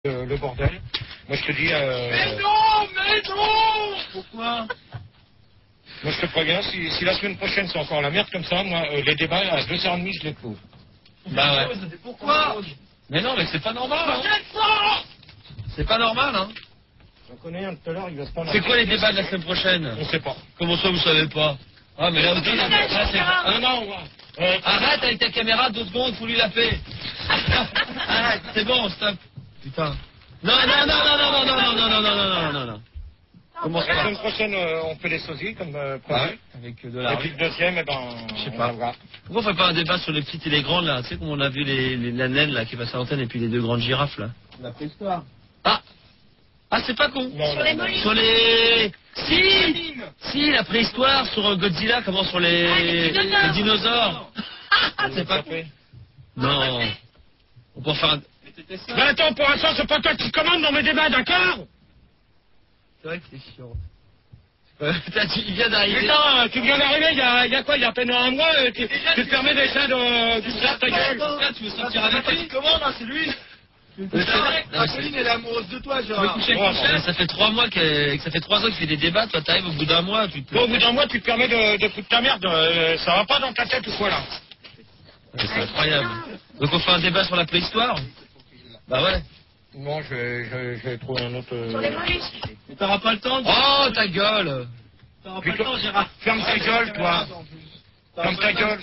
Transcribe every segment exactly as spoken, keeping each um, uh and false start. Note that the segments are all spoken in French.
Le, le bordel. Moi je te dis... Euh... Mais non, mais non. Pourquoi? Moi je te préviens, si, si la semaine prochaine c'est encore la merde comme ça, moi euh, les débats à deux heures trente je les clôt. Bah ouais. Pourquoi? Mais non, mais c'est pas normal, hein. C'est pas normal, hein. J'en connais un tout à l'heure, il va se prendre... C'est quoi les débats de la semaine prochaine? On sait pas. Comment ça vous savez pas? Ah mais là, vous là, c'est... Ah non, euh, Arrête avec ta caméra, deux secondes, faut lui la paix. Arrête, c'est bon, stop. Putain. Non, non, non, non, non, non, non, non, non, non, non, non, non, non. Comment ça? La semaine prochaine, euh, on fait les sosies, comme euh, prévu. Ouais, avec de la Et puis le deuxième, eh ben... Je sais on pas. verra. Pourquoi on fait pas un débat sur les petites et les grandes, là? Tu sais, comme on a vu les, les, la naine, là, qui passe à l'antenne, et puis les deux grandes girafes, là. La préhistoire. Ah! Ah, c'est pas con. Non, Sur les mollusques. Sur les... Si! Si, la préhistoire, sur Godzilla, comment sur les... Ah, les dinosaures. les dinosaures. Ah, c'est pas con. fait. Non. On peut faire un... Mais attends, pour l'instant, c'est pas toi qui commande dans mes débats, d'accord? C'est vrai que c'est chiant. Euh, putain, tu il vient d'arriver. Putain, tu viens d'arriver, il y a, il y a quoi? Il y a à peine un mois, euh, tu, tu te permets déjà de... d'ouvrir ta gueule. Là, tu veux sortir avec lui? Comment là, c'est lui? C'est vrai. La Céline, elle est amoureuse de toi, Tu Gérard. veux coucher avec Ouais, Michel? Ça fait trois mois que, que ça fait trois ans qu'il fait des débats. Toi, t'arrives au bout d'un mois, tu te. Bon, au bout d'un mois, tu te permets de, de foutre ta merde. euh, ça va pas dans ta tête ou quoi, là? C'est incroyable. Donc on fait un débat sur la préhistoire? Bah ouais. Non, je vais, je vais, je vais trouver un autre... euh, Sur les mollusques. Mais t'auras pas le temps. Oh, ta gueule! T'auras pas le Putain, temps, Gérard. ferme ta gueule, toi. Ferme ta gueule.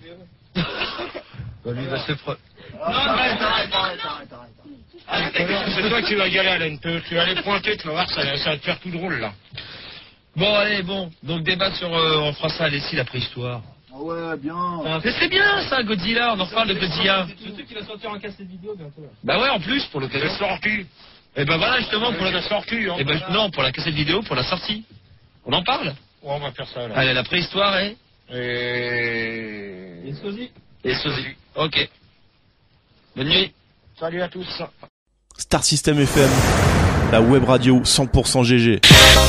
Bah lui, il va se pre... Non, arrête, arrête, arrête, arrête, arrête. C'est toi qui vas y aller, Alain. Tu, tu vas aller pointer, tu vas voir, ça, ça va te faire tout drôle, là. Bon, allez, bon. Donc débat sur... Euh, on fera ça à Leslie, la préhistoire. Ah ouais, bien. Mais c'est bien, ça, Godzilla. On en reparle de Godzilla. Surtout qu'il va sortir en cassette vidéo bientôt. Bah ouais, en plus, pour C'est l'occasion. sorti. Et ben voilà, justement, pour C'est la... sorti, hein. Et ben non, pour la cassette vidéo, pour la sortie. On en parle? Ouais, on va faire ça, là. Allez, la préhistoire et... Et... Et Sozy. Et sosie. Ok. Bonne nuit. Salut à tous. Star System F M, la web radio cent pour cent G G.